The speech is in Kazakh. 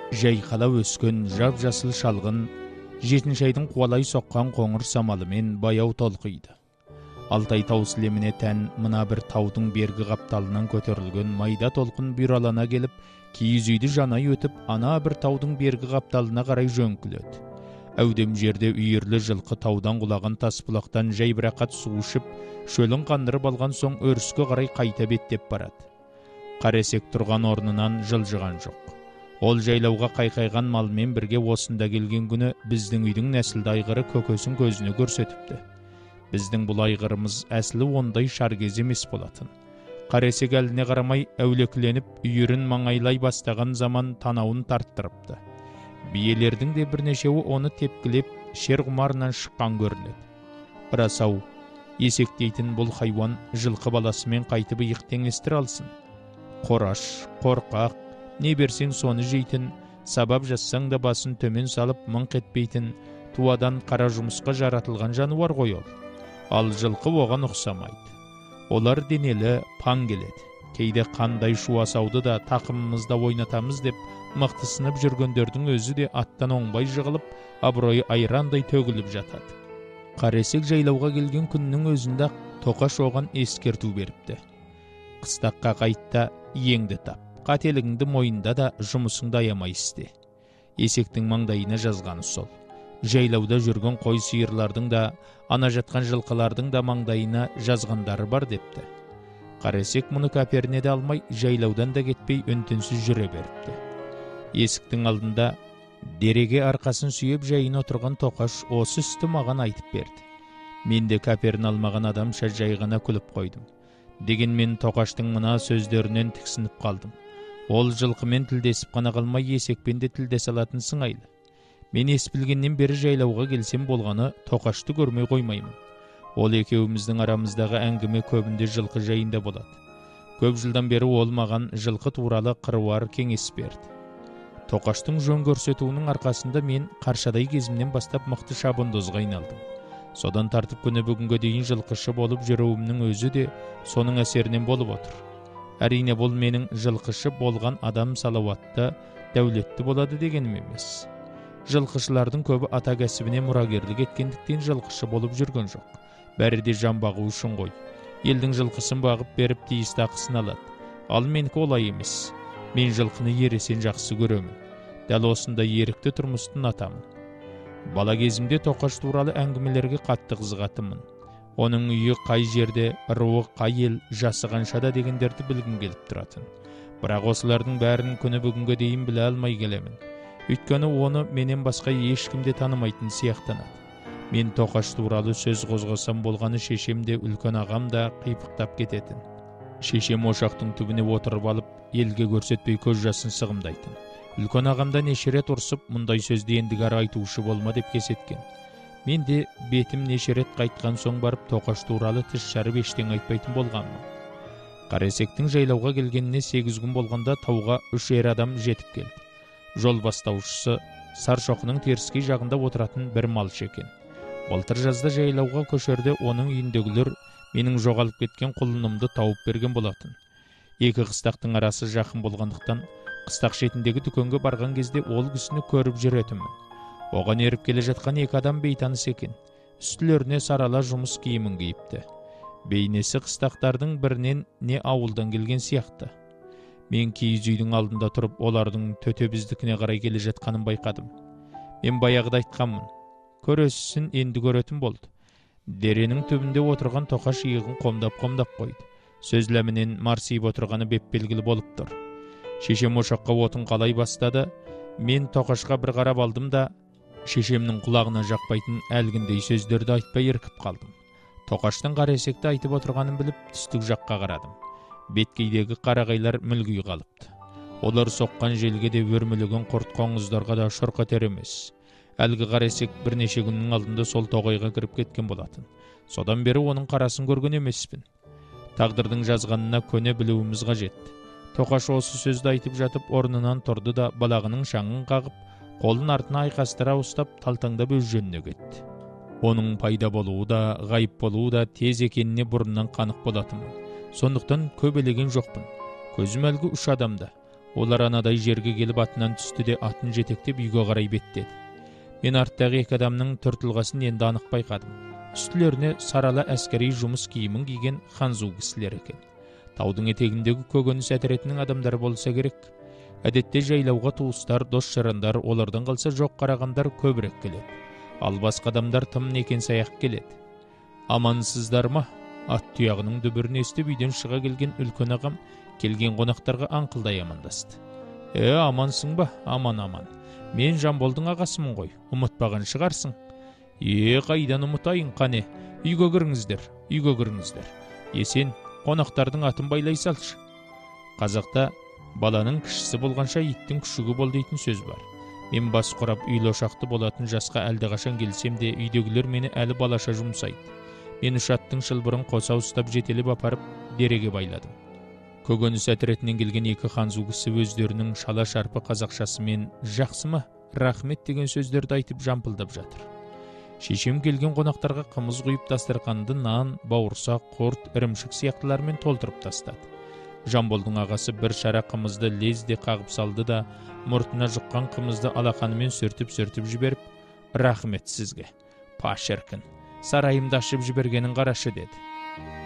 Жайқалап өскен жап-жасыл шалғын жетінші айдың қуалай соққан қоңыр самалымен баяу толқиды. Алтай тау сілеміне тән мына бір таудың бергі қапталынан көтерілген майда толқын бұралана келіп, киіз үйді жанай өтіп, ана бір таудың бергі қапталына қарай жөңкіледі. Әудем жерде үйірлі жылқы таудан құлаған тасбұлақтан жайбырақат су ішіп, шөлін қандырып алған соң өріске қарай қайта беттеп барады. Қаресек тұрған орнынан жылжыған жоқ. Ол жайлауға қайқайған малмен бірге осында келген күні біздің үйдің нәсілді айғыры көкесін көзіне көрсетіпті. Біздің бұл айғырымыз әсілі ондай шаргез емес болатын. Қаресек әліне қарамай әулекленіп, үйірін маңайлай бастаған заман танауын тарттырыпты. Биелердің де бірнешеуі оны тепкілеп, шер құмарынан шыққан көрінеді. Бірасау, есектейтін бұл хайуан жылқы баласымен қайтып иық теңестір алсын. Қораш, қорқақ, не берсең соны жейтін, сабап жазсаң да басын төмен салып мыңқ етпейтін, туадан қара жұмысқа жаратылған жануар ғой ол. Ал жылқы оған ұқсамайды. Олар денелі, паң келеді. Кейде қандай шуасауды да тақымымызда ойнатамыз деп мықтысынып жүргендердің өзі де аттан оңбай жығылып, абыройы айрандай төгіліп жатады. Қаресек жайлауға келген күннің өзінде Тоқаш оған ескерту беріпті. Қыстаққа қайтта еңді тап. Қателігіңді мойында да жұмысыңды аямай істе. Есектің маңдайына жазғаны сол. Жайлауда жүрген қой сиырлардың да, ана жатқан жылқылардың да маңдайына жазғандары бар депті. Қаресек мұны кәперіне де алмай, жайлаудан да кетпей үнтінсіз жүре беріпті. Есіктің алдында дереге арқасын сүйеп жайын отырған Тоқаш осы істі маған айтып берді. Мен де кәперін алмаған адамша жай ғана күліп қойдым. Дегенмен Тоқаштың мына сөздерінен тіксініп қалдым. Ол жылқымен тілдесіп қана қалмай, есекпен де тілдесе алатын сыңайлы. Мен ес білгеннен бері жайлауға келсем болғаны Тоқашты көрмей қоймаймын. Ол екеуіміздің арамыздағы әңгіме көбінде жылқы жайында болады. Көп жылдан бері ол маған жылқы туралы қыруар кеңес берді. Тоқаштың жөн көрсетуінің арқасында мен қаршадай кезімнен бастап мықты шабандозға айналдым. Содан тартып күні бүгінге дейін жылқышы болып жүруімнің өзі де соның әсерінен болып отыр. Әрине бұл менің жылқышы болған адам салауатты, дәулетті болады дегенім емес. Жылқышылардың көбі ата кәсібіне мұрагерлік еткендіктен жылқышы болып жүрген жоқ. Бәрі де жан бағу үшін ғой. Елдің жылқысын бағып беріп тиісті ақысын алады. Ал менікі олай емес. Мен жылқыны ересен жақсы көремін. Дәл осында ерікті тұрмыстың атамын. Бала кезімде Тоқаш туралы әңгімелерге қатты қызығатынмын. Оның үйі қай жерде, руы қай ел, жасы қаншада дегендерді білгім келіп тұратын. Бірақ осылардың бәрін күні бүгінге дейін біле алмай келемін. Өйткені оны менен басқа ешкімде танымайтын сияқтанады. Мен Тоқаш туралы сөз қозғасам болғаны шешемде, үлкен ағам да қипықтап кететін. Шешем ошақтың түбіне отырып алып, елге көрсетпей көз жасын сығымдайтын. Үлкен ағамда неше рет ұрсып, мұндай сөзді ендігәрі айтушы болма деп кесеткен. Мен де бетім неше рет қайтқан соң барып Тоқаш туралы тіс жарып ештеңе айтпайтын болғанмын. Қаресектің жайлауға келгеніне 8 күн болғанда тауға 3 адам жетіп келді. Жол бастаушысы Саршоқының теріскей жағында отыратын бір малшы екен. Былтыр жазда жайлауға көшерде оның үйіндегілер менің жоғалып кеткен құлынымды тауып берген болатын. Екі қыстақтың арасы жақын болғандықтан, қыстақ шетіндегі дүкенге барған кезде ол кісіні көріп жүретінмін. Оған еріп келе жатқан 2 адам бейтаныс екен. Үстілеріне сарала жұмыс киімін киіпті. Бейнесі қыстақтардың бірінен не ауылдан келген сияқты. Мен киіз үйдің алдында тұрып, олардың төте біздікіне қарай келе жатқанын байқадым. Мен баяғыда айтқанмын. Көресісін енді көретін болды. Деренің түбінде отырған Тоқаш иығын қомдап қойды. Сөз ләмінен марсиып отырғаны беп белгілі болып тұр. Шешем ошаққа отын қалай бастады. Мен Тоқашқа бір қарап алдым да, шешемнің құлағына жақпайтын әлгіндей сөздерді айтпай еркіп қалдым. Тоқаштың Қаресекті айтып отырғанын біліп, түстік жаққа қарадым. Беткейдегі қарағайлар мүлгий қалыпты. Олар соққан желге де өрмелеген құрт қоңыздарға да шұрқ етер емес. Әлгі Қаресек бірнеше күннің алдында сол тоғайға кіріп кеткен болатын. Содан бері оның қарасын көрген емеспін. Тағдырдың жазғанына көне білуіміз қажет. Тоқаш осы сөзді айтып жатып орнынан тұрды да балағының шаңын қағып, қолын артына айқастыра ұстап талтаңдап өз жөніне кетті. Оның пайда болуы да, ғайып болуы да тез екеніне бұрыннан қанық болатынмын. Сондықтан көп елеген жоқпын. Көзім әлгі 3 адамда. Олар анадай жерге келіп атынан түсті де атын жетектеп үйге қарай беттеді. Мен арттағы екі адамның түртілғасын енді анық байқадым. Үстілеріне сарала әскери жұмыс киімін киген ханзу кісілер екен. Таудың етегіндегі көкөніс әтіретінің адамдары болса керек. Әдетте жайлауға туыстар, дос-жарандар, олардан қалса жоқ қарағандар көбірек келеді. Ал басқа адамдар тым некен саяқ келеді. Амансыздар ма? Ат тұяғының дүбірін естіп үйден шыға келген үлкен ағам келген қонақтарға аңқылдай амандасты. Амансың ба? Аман. Мен Жамболдың ағасымын ғой, ұмытпаған шығарсың. Қайдан ұмытайын, қане, үйге кіріңіздер. Сен қонақтардың атын байлай салшы. Қазақта баланың кішісі болғанша иттің күшігі бол дейтін сөз бар. Мен бас құрап үйлі ошақты болатын жасқа әлдеқашан келсем де үйдегілер мені әлі балаша жұмсайды. Мен үш аттың шылбырын қоса ұстап жетелеп апарып дереге байладым. Көкөніс әтіретінен келген екі ханзу кісі өздерінің шала шарпы қазақшасымен жақсы ма, рахмет деген сөздерді айтып жампылдап жатыр. Шешем келген қонақтарға қымыз құйып дастарханды нан, бауырсақ, құрт, ірімшік сияқтылармен толтырып тастады. Жамболдың ағасы бір шара қымызды лезде қағып салды да, мұртына жұққан қымызды алақанымен сүртіп жіберіп, рахмет сізге, па шіркін, сарайымды ашып жібергенін қарашы деді.